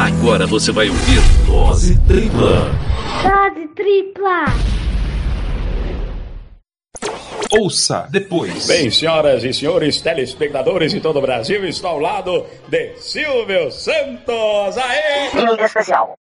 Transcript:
Agora você vai ouvir Dose Tripla. Dose Tripla. Ouça depois. Bem, senhoras e senhores telespectadores de todo o Brasil, estou ao lado de Silvio Santos. Aê! Inimigo especial.